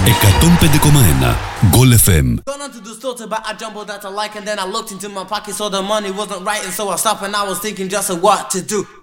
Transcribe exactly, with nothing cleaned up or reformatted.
εκατόν πέντε κόμμα ένα Goal εφ εμ. Gone on to the store to buy a jumbo that I like, and then I looked into my pocket, so the money wasn't right, and so I stopped and I was thinking just of what to do.